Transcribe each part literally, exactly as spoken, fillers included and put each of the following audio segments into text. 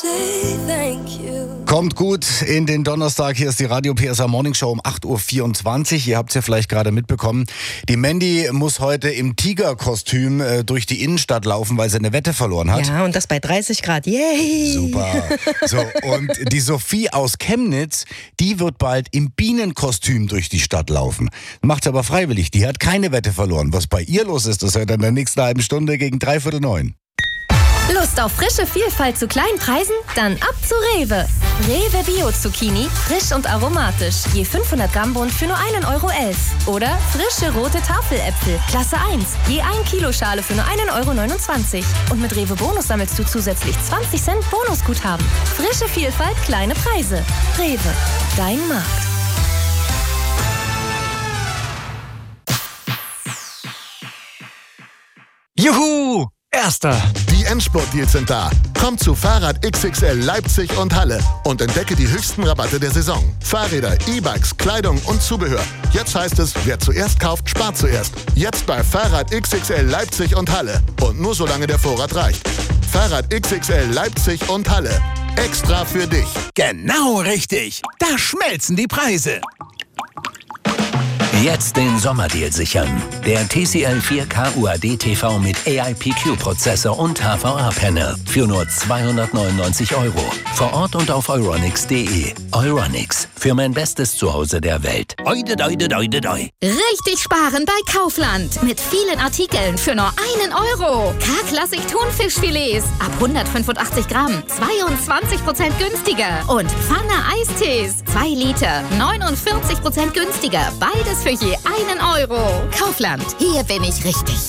Kommt gut in den Donnerstag. Hier ist die Radio P S A Morning Show um acht Uhr vierundzwanzig. Ihr habt es ja vielleicht gerade mitbekommen. Die Mandy muss heute im Tigerkostüm äh, durch die Innenstadt laufen, weil sie eine Wette verloren hat. Ja, und das bei dreißig Grad. Yay! Super. So, und die Sophie aus Chemnitz, die wird bald im Bienenkostüm durch die Stadt laufen. Macht aber freiwillig. Die hat keine Wette verloren. Was bei ihr los ist, das hört in der nächsten halben Stunde gegen dreiviertel neun. Lust auf frische Vielfalt zu kleinen Preisen? Dann ab zu Rewe. Rewe Bio-Zucchini, frisch und aromatisch. Je fünfhundert Gramm Bund für nur einen Euro elf. Oder frische rote Tafeläpfel, Klasse eins. Je ein Kilo Schale für nur einen Euro neunundzwanzig. Und mit Rewe Bonus sammelst du zusätzlich zwanzig Cent Bonusguthaben. Frische Vielfalt, kleine Preise. Rewe, dein Markt. Juhu! Erster! Die Endspurt-Deals sind da. Komm zu Fahrrad X X L Leipzig und Halle und entdecke die höchsten Rabatte der Saison. Fahrräder, E-Bikes, Kleidung und Zubehör. Jetzt heißt es, wer zuerst kauft, spart zuerst. Jetzt bei Fahrrad X X L Leipzig und Halle. Und nur solange der Vorrat reicht. Fahrrad X X L Leipzig und Halle. Extra für dich. Genau richtig. Da schmelzen die Preise. Jetzt den Sommerdeal sichern. Der T C L vier K U A D T V mit A I P Q-Prozessor und H V A-Panel für nur zweihundertneunundneunzig Euro. Vor Ort und auf euronics punkt de. Euronics, für mein bestes Zuhause der Welt. Oide, oide, oide, oide. Richtig sparen bei Kaufland. Mit vielen Artikeln für nur einen Euro. K-Klassik Thunfischfilets ab hundertfünfundachtzig Gramm. zweiundzwanzig Prozent günstiger. Und Pfanne Eistees. zwei Liter. neunundvierzig Prozent günstiger. Beides für je einen Euro. Kaufland. Hier bin ich richtig.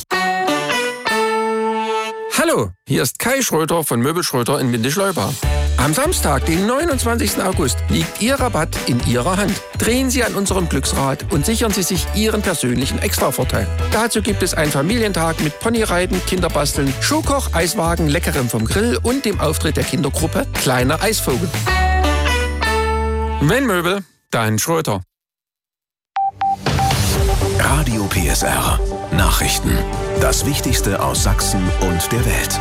Hallo, hier ist Kai Schröter von Möbel Schröter in Windischleuba. Am Samstag, den neunundzwanzigsten August, liegt Ihr Rabatt in Ihrer Hand. Drehen Sie an unserem Glücksrad und sichern Sie sich Ihren persönlichen Extravorteil. Dazu gibt es einen Familientag mit Ponyreiten, Kinderbasteln, Schuhkoch, Eiswagen, Leckerem vom Grill und dem Auftritt der Kindergruppe Kleiner Eisvogel. Wenn Möbel, dann Schröter. Radio P S R. Nachrichten. Das Wichtigste aus Sachsen und der Welt.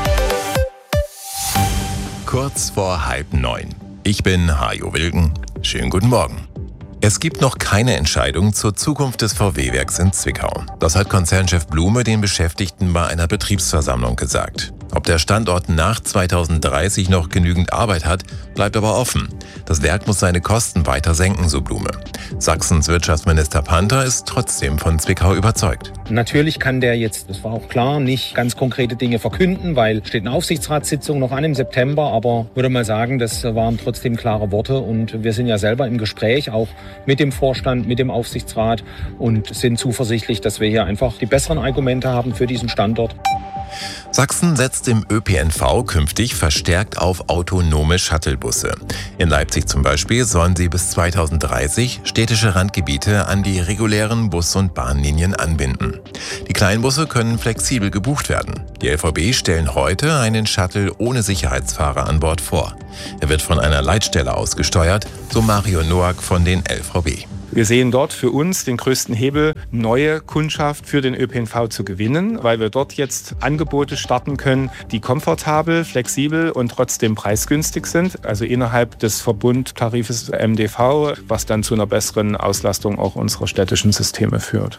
Kurz vor halb neun. Ich bin Hajo Wilken. Schönen guten Morgen. Es gibt noch keine Entscheidung zur Zukunft des V W-Werks in Zwickau. Das hat Konzernchef Blume den Beschäftigten bei einer Betriebsversammlung gesagt. Ob der Standort nach zweitausenddreißig noch genügend Arbeit hat, bleibt aber offen. Das Werk muss seine Kosten weiter senken, so Blume. Sachsens Wirtschaftsminister Panther ist trotzdem von Zwickau überzeugt. Natürlich kann der jetzt, das war auch klar, nicht ganz konkrete Dinge verkünden, weil steht eine Aufsichtsratssitzung noch an im September. Aber würde mal sagen, das waren trotzdem klare Worte. Und wir sind ja selber im Gespräch, auch mit dem Vorstand, mit dem Aufsichtsrat und sind zuversichtlich, dass wir hier einfach die besseren Argumente haben für diesen Standort. Sachsen setzt im Ö P N V künftig verstärkt auf autonome Shuttlebusse. In Leipzig zum Beispiel sollen sie bis zweitausenddreißig städtische Randgebiete an die regulären Bus- und Bahnlinien anbinden. Die Kleinbusse können flexibel gebucht werden. Die L V B stellen heute einen Shuttle ohne Sicherheitsfahrer an Bord vor. Er wird von einer Leitstelle aus gesteuert, so Mario Noack von den L V B. Wir sehen dort für uns den größten Hebel, neue Kundschaft für den Ö P N V zu gewinnen, weil wir dort jetzt Angebote starten können, die komfortabel, flexibel und trotzdem preisgünstig sind. Also innerhalb des Verbundtarifes M D V, was dann zu einer besseren Auslastung auch unserer städtischen Systeme führt.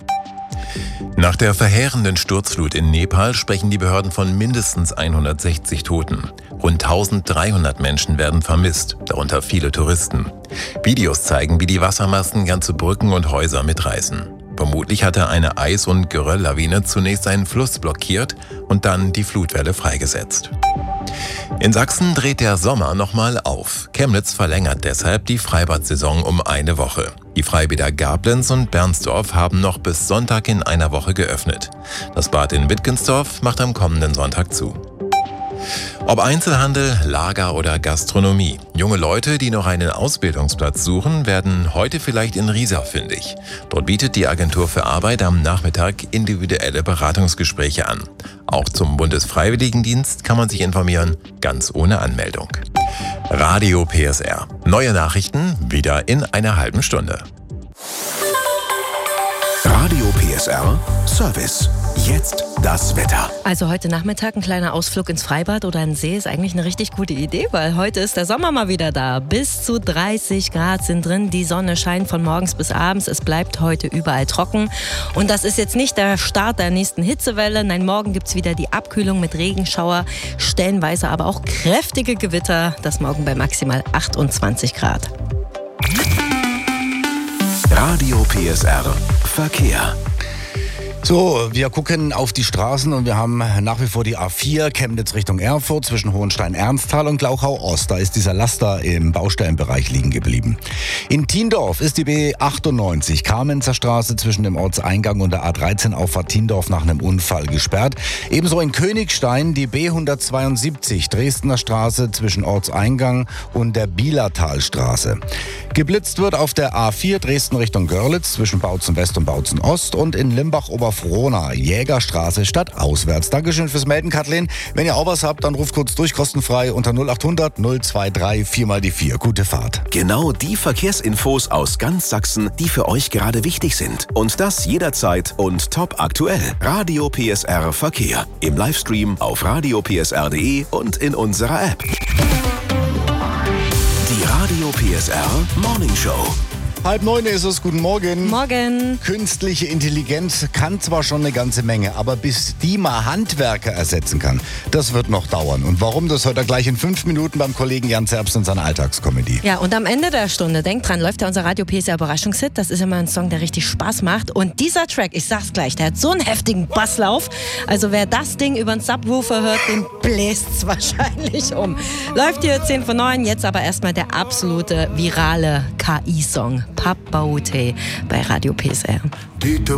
Nach der verheerenden Sturzflut in Nepal sprechen die Behörden von mindestens hundertsechzig Toten. Rund eintausenddreihundert Menschen werden vermisst, darunter viele Touristen. Videos zeigen, wie die Wassermassen ganze Brücken und Häuser mitreißen. Vermutlich hatte eine Eis- und Gerölllawine zunächst einen Fluss blockiert und dann die Flutwelle freigesetzt. In Sachsen dreht der Sommer nochmal auf. Chemnitz verlängert deshalb die Freibad-Saison um eine Woche. Die Freibäder Gablenz und Bernsdorf haben noch bis Sonntag in einer Woche geöffnet. Das Bad in Wittgensdorf macht am kommenden Sonntag zu. Ob Einzelhandel, Lager oder Gastronomie. Junge Leute, die noch einen Ausbildungsplatz suchen, werden heute vielleicht in Riesa fündig. Dort bietet die Agentur für Arbeit am Nachmittag individuelle Beratungsgespräche an. Auch zum Bundesfreiwilligendienst kann man sich informieren, ganz ohne Anmeldung. Radio P S R. Neue Nachrichten wieder in einer halben Stunde. Radio P S R Service. Jetzt das Wetter. Also heute Nachmittag ein kleiner Ausflug ins Freibad oder ein See ist eigentlich eine richtig gute Idee, weil heute ist der Sommer mal wieder da. Bis zu dreißig Grad sind drin, die Sonne scheint von morgens bis abends. Es bleibt heute überall trocken. Und das ist jetzt nicht der Start der nächsten Hitzewelle. Nein, morgen gibt es wieder die Abkühlung mit Regenschauer, stellenweise aber auch kräftige Gewitter. Das morgen bei maximal achtundzwanzig Grad. Radio P S R Verkehr. So, wir gucken auf die Straßen und wir haben nach wie vor die A vier Chemnitz Richtung Erfurt zwischen Hohenstein-Ernsthal und Glauchau-Ost. Da ist dieser Laster im Baustellenbereich liegen geblieben. In Thiendorf ist die B achtundneunzig Kamenzer Straße zwischen dem Ortseingang und der A dreizehn Auffahrt Thiendorf nach einem Unfall gesperrt. Ebenso in Königstein die B hundertzweiundsiebzig Dresdner Straße zwischen Ortseingang und der Bielertalstraße. Geblitzt wird auf der A vier Dresden Richtung Görlitz zwischen Bautzen West und Bautzen Ost und in Limbach-Oberfrohna Jägerstraße statt auswärts. Dankeschön fürs Melden, Kathleen. Wenn ihr auch was habt, dann ruft kurz durch, kostenfrei unter null achthundert null drei vier mal die vier. Gute Fahrt. Genau die Verkehrsinfos aus ganz Sachsen, die für euch gerade wichtig sind. Und das jederzeit und top aktuell. Radio P S R Verkehr. Im Livestream auf radio p s r punkt d e und in unserer App. Die Radio P S R Morning Show. Halb neun ist es, guten Morgen. Morgen. Künstliche Intelligenz kann zwar schon eine ganze Menge, aber bis die mal Handwerker ersetzen kann, das wird noch dauern. Und warum, das hört er gleich in fünf Minuten beim Kollegen Jan Zerbst in seiner Alltagskomödie. Ja, und am Ende der Stunde, denkt dran, läuft ja unser Radio P S R Überraschungshit. Das ist immer ein Song, der richtig Spaß macht. Und dieser Track, ich sag's gleich, der hat so einen heftigen Basslauf. Also wer das Ding über den Subwoofer hört, den bläst's wahrscheinlich um. Läuft hier zehn vor neun, jetzt aber erstmal der absolute virale K I-Song. Papaute bei Radio P S R.